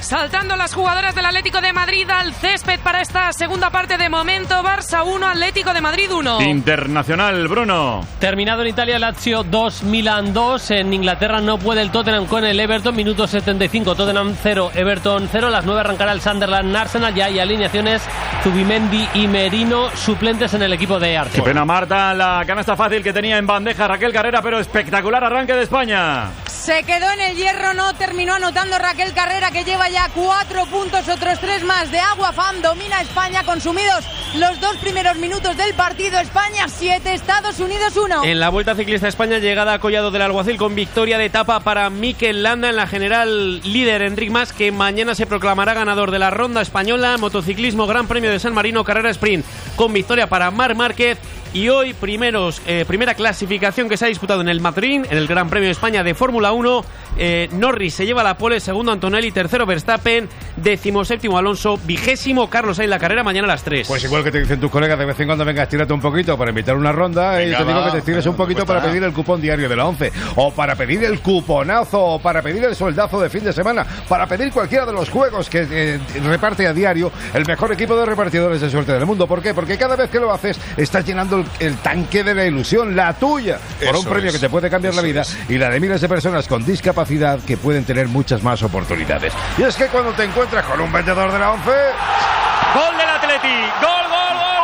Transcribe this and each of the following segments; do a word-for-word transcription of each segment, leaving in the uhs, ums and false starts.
Saltando las jugadoras del Atlético de Madrid al césped para esta segunda parte. De momento, Barça uno, Atlético de Madrid uno. Internacional, Bruno. Terminado en Italia, Lazio dos, Milan dos. En Inglaterra no puede el Tottenham con el Everton. Minuto setenta y cinco, Tottenham cero, Everton cero. Las nueve arrancará el Sunderland Arsenal. Ya hay alineaciones: Zubimendi y Merino, suplentes en el equipo de Arsenal. Qué pena, Marta, la canasta fácil que tenía en bandeja Raquel Carrera, pero espectacular arranque de España. Se quedó en el hierro, no terminó anotando Raquel Carrera, que lleva ya cuatro puntos, otros tres más de Aguafam. Domina España, consumidos los dos primeros minutos del partido. España siete, Estados Unidos uno. En la Vuelta Ciclista España, llegada a Collado del Alguacil con victoria de etapa para Mikel Landa. En la general, líder Enric Mas, que mañana se proclamará ganador de la Ronda Española. Motociclismo, Gran Premio de San Marino, carrera sprint con victoria para Marc Márquez. Y hoy primeros, eh, primera clasificación que se ha disputado en el Madrid, en el Gran Premio de España de Fórmula uno. eh, Norris se lleva la pole, segundo Antonelli, tercero Verstappen, decimoséptimo Alonso, vigésimo Carlos Sainz. La carrera mañana a las tres. Pues igual que te dicen tus colegas, de vez en cuando vengas, tírate un poquito para invitar una ronda. Venga, y te digo va, que te tires un poquito para pedir el cupón diario de la once, o para pedir el cuponazo, o para pedir el sueldazo de fin de semana, para pedir cualquiera de los juegos que eh, reparte a diario el mejor equipo de repartidores de suerte del mundo. ¿Por qué? Porque cada vez que lo haces estás llenando el, el tanque de la ilusión, la tuya, por Eso un premio es. que te puede cambiar Eso la vida es. y la de miles de personas con discapacidad que pueden tener muchas más oportunidades. Y es que cuando te encuentras con un vendedor de la once... ¡Gol del Atleti! ¡Gol, gol, gol!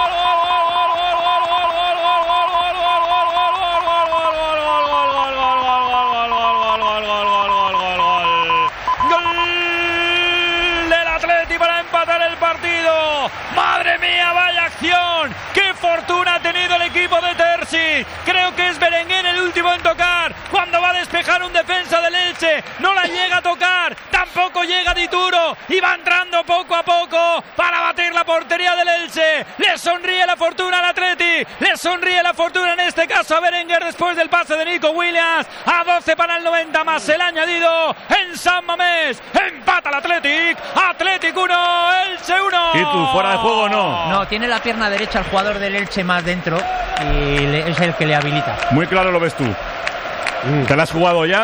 ¡Madre mía, vaya acción! ¡Qué fortuna ha tenido el equipo de Terzi! Creo que es Berenguer el último en tocar. Cuando va a despejar un defensa del Elche, no la llega a tocar. Tampoco llega Dituro. Y va entrando poco a poco para batir la portería del Elche. Le sonríe la fortuna al Atleti. Le sonríe la fortuna en este caso a Berenguer después del pase de Nico Williams. A doce para el noventa más el añadido en San Mamés. Empata el Athletic. Athletic uno, Elche uno. ¿Y tú, fuera de juego o no? No, tiene la pierna derecha el jugador del Elche más dentro y le, es el que le habilita. Muy claro lo ves tú. Mm. ¿Te la has jugado ya?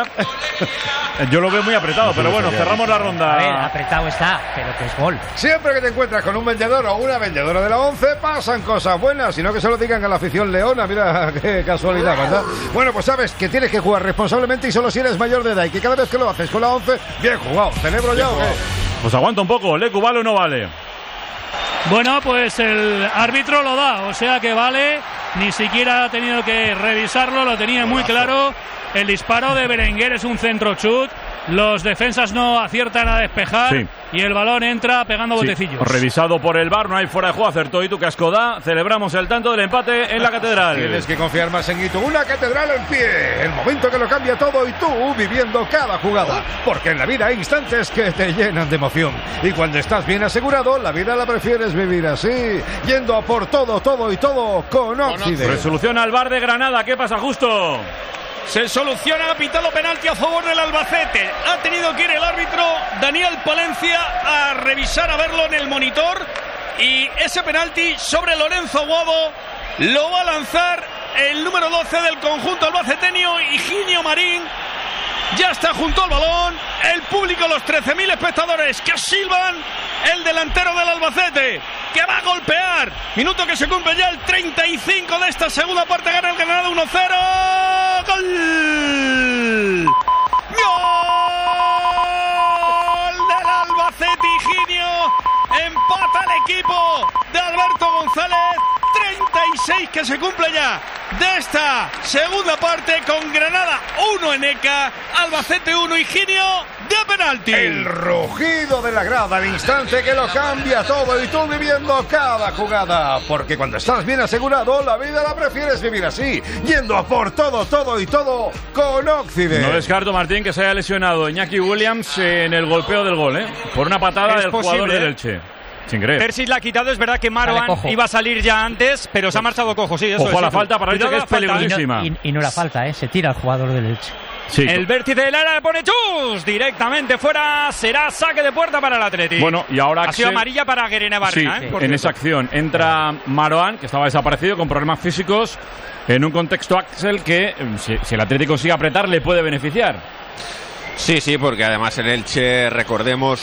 Yo lo veo muy apretado, no, pero bueno, cerramos la ronda. A ver, apretado está, pero que es gol. Siempre que te encuentras con un vendedor o una vendedora de la once, pasan cosas buenas, sino que se lo digan a la afición leona. Mira qué casualidad, ¿verdad? Bueno, pues sabes que tienes que jugar responsablemente y solo si eres mayor de edad, y que cada vez que lo haces con la once, bien jugado. ¿Celebro ya o qué? Pues aguanta un poco, ¿Lecu vale o no vale? Bueno, pues el árbitro lo da, o sea que vale, ni siquiera ha tenido que revisarlo, lo tenía muy claro. El disparo de Berenguer es un centro chut, los defensas no aciertan a despejar, sí, y el balón entra pegando sí, botecillos. Revisado por el V A R, no hay fuera de juego, acertó y tú que asco da. Celebramos el tanto del empate en la Catedral. Tienes que confiar más en Itu, una Catedral en pie, el momento que lo cambia todo y tú viviendo cada jugada, porque en la vida hay instantes que te llenan de emoción y cuando estás bien asegurado, la vida la prefieres vivir así, yendo a por todo, todo y todo con Oxide. Resolución al V A R de Granada, ¿qué pasa, Justo? Se soluciona, ha pitado penalti a favor del Albacete. Ha tenido que ir el árbitro Daniel Palencia a revisar, a verlo en el monitor. Y ese penalti sobre Lorenzo Aguado lo va a lanzar el número doce del conjunto albaceteño, Higinio Marín. Ya está junto al balón. El público, los trece mil espectadores que silban. El delantero del Albacete, que va a golpear. Minuto que se cumple ya el treinta y cinco de esta segunda parte. Gana el Granada uno cero. ¡Gol! ¡Gol del Albacete! Higinio empata el equipo de Alberto González. treinta y seis que se cumple ya de esta segunda parte, con Granada uno en Eca, Albacete uno, Higinio de penalti. El rugido de la grada, el instante que lo cambia todo y tú viviendo cada jugada, porque cuando estás bien asegurado, la vida la prefieres vivir así, yendo a por todo, todo y todo con Oxide. No descarto, Martín, que se haya lesionado Iñaki Williams en el golpeo del gol, ¿eh? Por una patada es del posible, jugador del Elche. Sin creer. Persis la ha quitado, es verdad que Marouane iba a salir ya antes, pero se ha marchado cojo, sí, eso Ojo es, a la eso. falta para Elche, que es peligrosísima. Y no, y, y no era falta, ¿eh? Se tira el jugador del Elche. Sí. El vértice del área le pone chus directamente fuera, será saque de puerta para el Atlético. Bueno, y ahora ha sido amarilla para Guerene Barrena, sí, ¿eh? en cierto. Esa acción entra Marouane, que estaba desaparecido con problemas físicos, en un contexto, Axel, que si, si el Atlético consigue apretar le puede beneficiar. Sí, sí, porque además el Elche, recordemos,